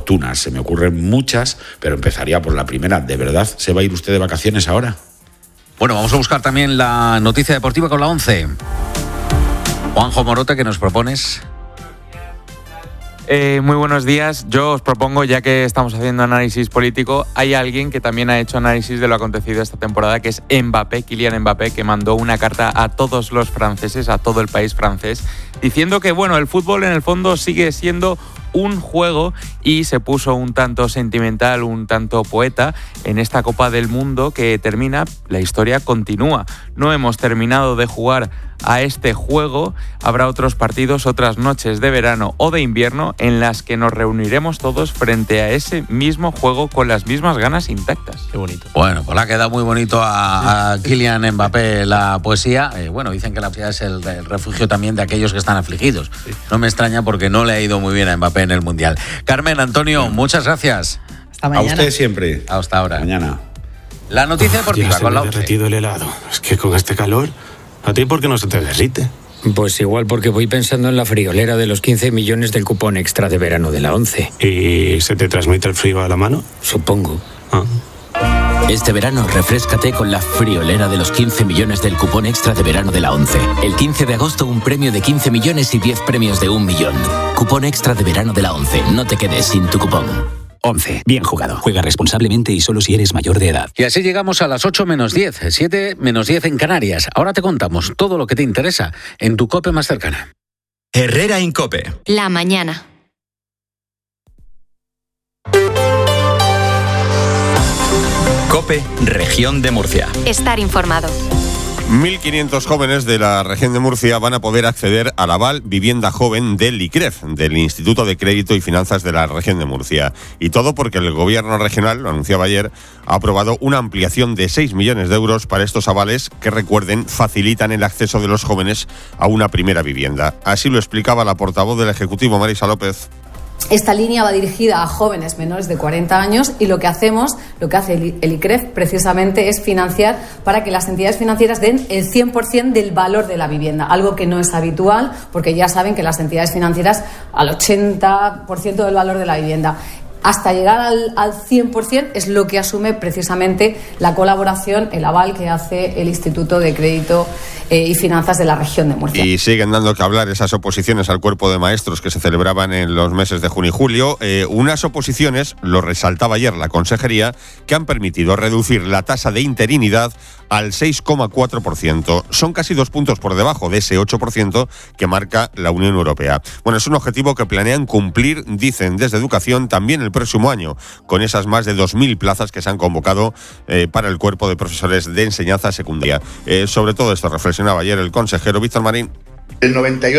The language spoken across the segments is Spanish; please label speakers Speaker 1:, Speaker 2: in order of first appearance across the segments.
Speaker 1: oportunas. Se me ocurren muchas, pero empezaría por la primera. ¿De verdad se va a ir usted de vacaciones ahora?
Speaker 2: Bueno, vamos a buscar también la noticia deportiva con la 11. Juanjo Morota, ¿qué nos propones?
Speaker 3: Muy buenos días. Yo os propongo, ya que estamos haciendo análisis político, hay alguien que también ha hecho análisis de lo acontecido esta temporada, que es Mbappé, Kylian Mbappé, que mandó una carta a todos los franceses, a todo el país francés, diciendo que, bueno, el fútbol en el fondo sigue siendo un juego, y se puso un tanto sentimental, un tanto poeta en esta Copa del Mundo que termina. La historia continúa. No hemos terminado de jugar a este juego. Habrá otros partidos, otras noches de verano o de invierno en las que nos reuniremos todos frente a ese mismo juego con las mismas ganas intactas.
Speaker 4: Qué bonito.
Speaker 2: Bueno, pues le ha quedado muy bonito a Kylian Mbappé la poesía. Bueno, dicen que la poesía es el refugio también de aquellos que están afligidos. Sí. No me extraña, porque no le ha ido muy bien a Mbappé en el Mundial. Carmen, Antonio, muchas gracias.
Speaker 5: Hasta mañana.
Speaker 1: A usted siempre.
Speaker 2: Hasta ahora.
Speaker 1: Mañana.
Speaker 2: La noticia deportiva con la 11.
Speaker 4: Ya se me ha derretido el helado. Es que con este calor, ¿a ti por qué no se te derrite?
Speaker 6: Pues igual porque voy pensando en la friolera de los 15 millones del cupón extra de verano de la 11.
Speaker 4: ¿Y se te transmite el frío a la mano?
Speaker 6: Supongo.
Speaker 7: Este verano refréscate con la friolera de los 15 millones del cupón extra de verano de la 11. El 15 de agosto un premio de 15 millones y 10 premios de 1 millón. Cupón extra de verano de la 11. No te quedes sin tu cupón.
Speaker 8: 11. Bien jugado. Juega responsablemente y solo si eres mayor de edad.
Speaker 2: Y así llegamos a las 8 menos 10, 7 menos 10 en Canarias. Ahora te contamos todo lo que te interesa en tu COPE más cercana.
Speaker 9: Herrera Incope.
Speaker 10: La mañana.
Speaker 9: COPE, Región de Murcia.
Speaker 10: Estar informado.
Speaker 11: 1.500 jóvenes de la región de Murcia van a poder acceder al aval Vivienda Joven del ICREF, del Instituto de Crédito y Finanzas de la región de Murcia. Y todo porque el gobierno regional, lo anunciaba ayer, ha aprobado una ampliación de 6 millones de euros para estos avales que, recuerden, facilitan el acceso de los jóvenes a una primera vivienda. Así lo explicaba la portavoz del Ejecutivo, Marisa López.
Speaker 12: Esta línea va dirigida a jóvenes menores de 40 años y lo que hace el ICREF precisamente es financiar para que las entidades financieras den el 100% del valor de la vivienda, algo que no es habitual porque ya saben que las entidades financieras al 80% del valor de la vivienda. Hasta llegar al 100% es lo que asume precisamente la colaboración, el aval que hace el Instituto de Crédito y Finanzas de la región de Murcia.
Speaker 11: Y siguen dando que hablar esas oposiciones al cuerpo de maestros que se celebraban en los meses de junio y julio. Unas oposiciones, lo resaltaba ayer la consejería, que han permitido reducir la tasa de interinidad al 6,4%. Son casi 2 puntos por debajo de ese 8% que marca la Unión Europea. Bueno, es un objetivo que planean cumplir, dicen desde Educación, también el próximo año, con esas más de 2.000 plazas que se han convocado para el cuerpo de profesores de enseñanza secundaria. Sobre todo esto reflexionaba ayer el consejero Víctor Marín.
Speaker 13: El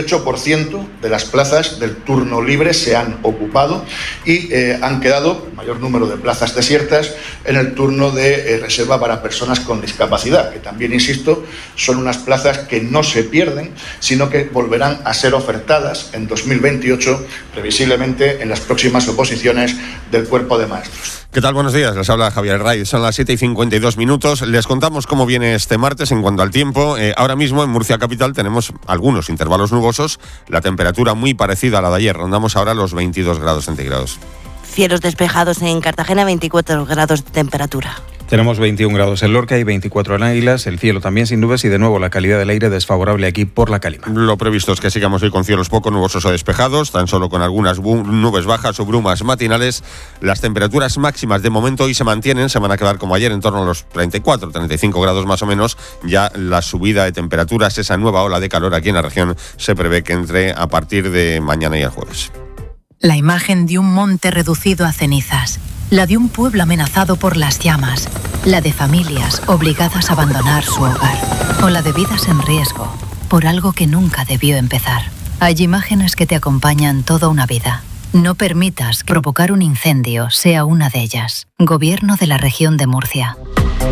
Speaker 13: 98% de las plazas del turno libre se han ocupado y han quedado mayor número de plazas desiertas en el turno de reserva para personas con discapacidad, que también, insisto, son unas plazas que no se pierden, sino que volverán a ser ofertadas en 2028, previsiblemente en las próximas oposiciones del cuerpo de maestros.
Speaker 11: ¿Qué tal? Buenos días, les habla Javier Raiz. Son las 7:52. Les contamos cómo viene este martes en cuanto al tiempo. Ahora mismo en Murcia Capital tenemos algunos intervalos nubosos, la temperatura muy parecida a la de ayer, rondamos ahora los 22 grados centígrados.
Speaker 14: Cielos despejados en Cartagena, 24 grados de temperatura.
Speaker 15: Tenemos 21 grados en Lorca y 24 en Águilas, el cielo también sin nubes y de nuevo la calidad del aire desfavorable aquí por la calima.
Speaker 11: Lo previsto es que sigamos hoy con cielos poco nubosos o despejados, tan solo con algunas nubes bajas o brumas matinales. Las temperaturas máximas de momento hoy se mantienen, se van a quedar como ayer en torno a los 34, 35 grados más o menos. Ya la subida de temperaturas, esa nueva ola de calor aquí en la región se prevé que entre a partir de mañana y el jueves.
Speaker 16: La imagen de un monte reducido a cenizas, la de un pueblo amenazado por las llamas, la de familias obligadas a abandonar su hogar, o la de vidas en riesgo por algo que nunca debió empezar. Hay imágenes que te acompañan toda una vida. No permitas que provocar un incendio sea una de ellas. Gobierno de la región de Murcia.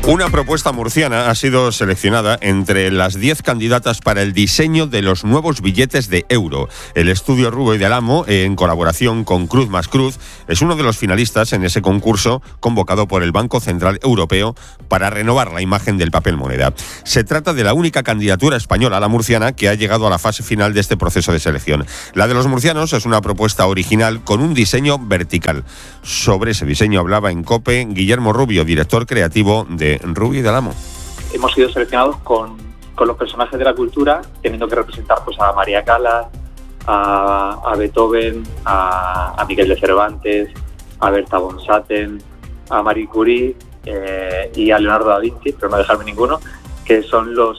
Speaker 11: Una propuesta murciana ha sido seleccionada entre las 10 candidatas para el diseño de los nuevos billetes de euro. El estudio Rubió y del Amo, en colaboración con Cruz más Cruz, es uno de los finalistas en ese concurso convocado por el Banco Central Europeo para renovar la imagen del papel moneda. Se trata de la única candidatura española, la murciana, que ha llegado a la fase final de este proceso de selección. La de los murcianos es una propuesta original con un diseño vertical. Sobre ese diseño hablaba en COPE Guillermo Rubio, director creativo de Rubió y del Amo.
Speaker 5: Hemos sido seleccionados con los personajes de la cultura, teniendo que representar pues a María Callas, a Beethoven, a Miguel de Cervantes, a Berta von Satten, a Marie Curie y a Leonardo da Vinci, pero no dejarme ninguno, que son los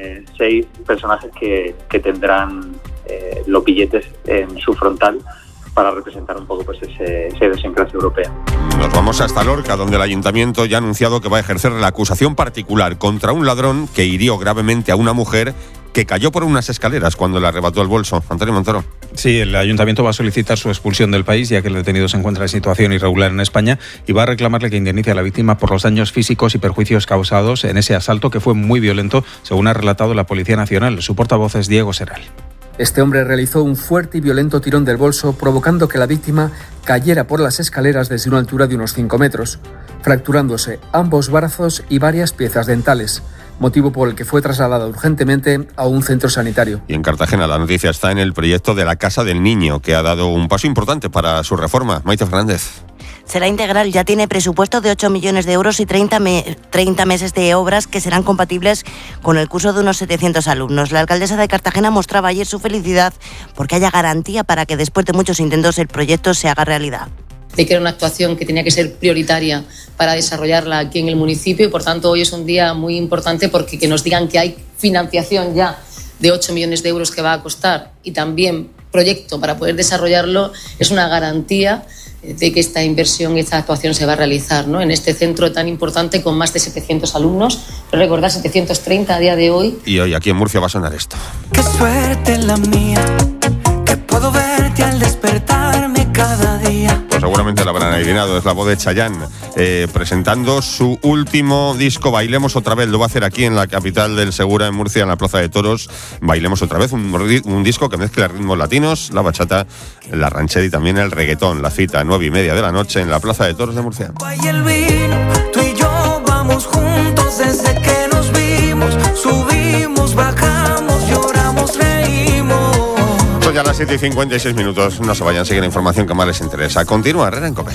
Speaker 5: 6 personajes que tendrán los billetes en su frontal para representar un poco pues esa idiosincrasia europea.
Speaker 11: Nos vamos hasta Lorca, donde el ayuntamiento ya ha anunciado que va a ejercer la acusación particular contra un ladrón que hirió gravemente a una mujer que cayó por unas escaleras cuando le arrebató el bolso. Antonio Montoro.
Speaker 15: Sí, el ayuntamiento va a solicitar su expulsión del país, ya que el detenido se encuentra en situación irregular en España, y va a reclamarle que indemnice a la víctima por los daños físicos y perjuicios causados en ese asalto, que fue muy violento, según ha relatado la Policía Nacional. Su portavoz es Diego Seral.
Speaker 17: Este hombre realizó un fuerte y violento tirón del bolso, provocando que la víctima cayera por las escaleras desde una altura de unos 5 metros, fracturándose ambos brazos y varias piezas dentales, motivo por el que fue trasladada urgentemente a un centro sanitario.
Speaker 11: Y en Cartagena la noticia está en el proyecto de la Casa del Niño, que ha dado un paso importante para su reforma. Maite Fernández.
Speaker 14: Será integral, ya tiene presupuesto de 8 millones de euros y 30 meses de obras que serán compatibles con el curso de unos 700 alumnos. La alcaldesa de Cartagena mostraba ayer su felicidad porque haya garantía para que después de muchos intentos el proyecto se haga realidad.
Speaker 18: De que era una actuación que tenía que ser prioritaria para desarrollarla aquí en el municipio y por tanto hoy es un día muy importante porque que nos digan que hay financiación ya de 8 millones de euros que va a costar y también proyecto para poder desarrollarlo es una garantía de que esta inversión y esta actuación se va a realizar, ¿no? En este centro tan importante con más de 700 alumnos, recordad 730 a día de hoy.
Speaker 11: Y hoy aquí en Murcia va a sonar esto.
Speaker 19: Qué suerte la mía, que puedo verte al despertarme cada día.
Speaker 11: Pues seguramente lo habrán adivinado, es la voz de Chayanne, presentando su último disco, Bailemos otra vez. Lo va a hacer aquí en la capital del Segura, en Murcia, en la Plaza de Toros. Bailemos otra vez, un disco que mezcla ritmos latinos, la bachata, la ranchera y también el reggaetón. La cita, 9:30 de la noche, en la Plaza de Toros de Murcia.
Speaker 19: El vino, tú y yo vamos juntos desde que nos vimos, subimos, bajamos, lloramos, reímos.
Speaker 11: Son ya las 7:56. No se vayan, siguen información que más les interesa. Continúa Herrera en COPE.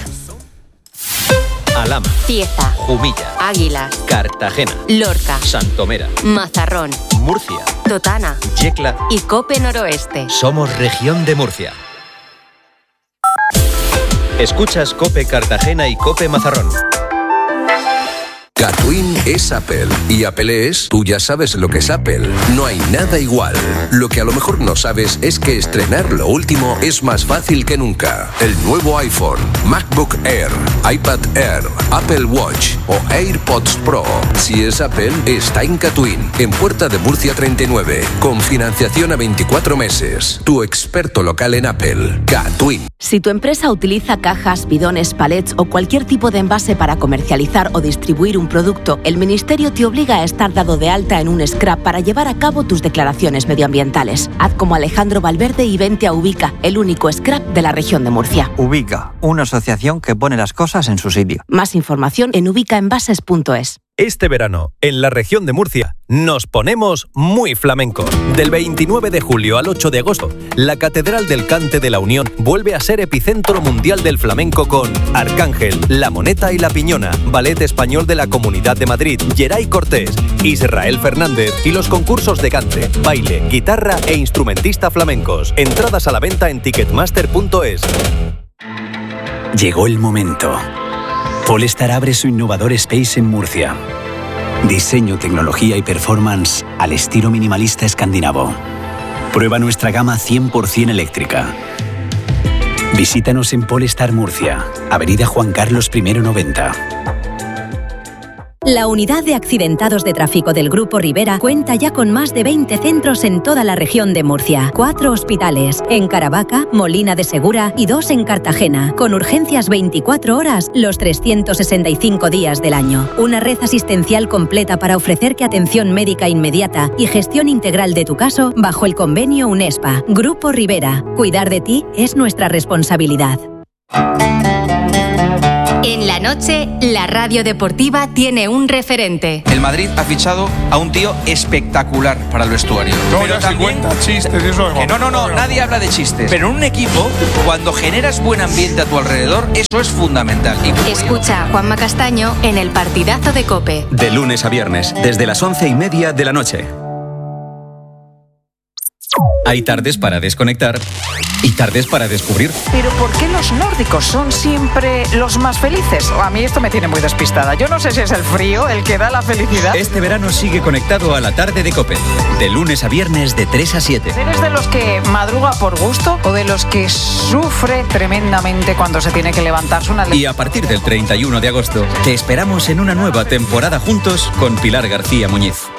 Speaker 9: Alhama,
Speaker 10: Cieza,
Speaker 9: Jumilla,
Speaker 10: Águilas,
Speaker 9: Cartagena,
Speaker 10: Lorca,
Speaker 9: Santomera,
Speaker 10: Mazarrón,
Speaker 9: Murcia,
Speaker 10: Totana
Speaker 9: Yecla
Speaker 10: y COPE Noroeste.
Speaker 9: Somos Región de Murcia. Escuchas COPE Cartagena y COPE Mazarrón.
Speaker 20: Catwin es Apple y Apple es, tú ya sabes lo que es Apple, no hay nada igual. Lo que a lo mejor no sabes es que estrenar lo último es más fácil que nunca. El nuevo iPhone, MacBook Air, iPad Air, Apple Watch o AirPods Pro. Si es Apple, está en Catwin, en Puerta de Murcia 39, con financiación a 24 meses. Tu experto local en Apple, Catwin.
Speaker 21: Si tu empresa utiliza cajas, bidones, palets o cualquier tipo de envase para comercializar o distribuir un producto, el Ministerio te obliga a estar dado de alta en un scrap para llevar a cabo tus declaraciones medioambientales. Haz como Alejandro Valverde y vente a Ubica, el único scrap de la región de Murcia.
Speaker 22: Ubica, una asociación que pone las cosas en su sitio.
Speaker 21: Más información en ubicaenvases.es.
Speaker 9: Este verano, en la región de Murcia, nos ponemos muy flamencos. Del 29 de julio al 8 de agosto, la Catedral del Cante de la Unión vuelve a ser epicentro mundial del flamenco con Arcángel, La Moneta y La Piñona, Ballet Español de la Comunidad de Madrid, Geray Cortés, Israel Fernández y los concursos de cante, baile, guitarra e instrumentista flamencos. Entradas a la venta en ticketmaster.es.
Speaker 8: Llegó el momento. Polestar abre su innovador Space en Murcia. Diseño, tecnología y performance al estilo minimalista escandinavo. Prueba nuestra gama 100% eléctrica. Visítanos en Polestar Murcia, Avenida Juan Carlos I 90.
Speaker 1: La unidad de accidentados de tráfico del Grupo Rivera cuenta ya con más de 20 centros en toda la región de Murcia, 4 hospitales, en Caravaca, Molina de Segura y 2 en Cartagena, con urgencias 24 horas los 365 días del año. Una red asistencial completa para ofrecerte atención médica inmediata y gestión integral de tu caso bajo el convenio UNESPA. Grupo Rivera. Cuidar de ti es nuestra responsabilidad.
Speaker 10: En la noche, la radio deportiva tiene un referente.
Speaker 3: El Madrid ha fichado a un tío espectacular para el vestuario.
Speaker 23: Pero también chistes, eso
Speaker 3: que no, nadie habla de chistes. Pero en un equipo, cuando generas buen ambiente a tu alrededor, eso es fundamental.
Speaker 10: Escucha a Juanma Castaño en el partidazo de COPE.
Speaker 24: De lunes a viernes, desde las 11:30 de la noche. Hay tardes para desconectar y tardes para descubrir.
Speaker 25: Pero ¿por qué los nórdicos son siempre los más felices? A mí esto me tiene muy despistada. Yo no sé si es el frío el que da la felicidad.
Speaker 24: Este verano sigue conectado a la tarde de COPE. De lunes a viernes de 3 a 7.
Speaker 25: ¿Eres de los que madruga por gusto o de los que sufre tremendamente cuando se tiene que levantarse una...
Speaker 24: Y a partir del 31 de agosto te esperamos en una nueva temporada juntos con Pilar García Muñiz.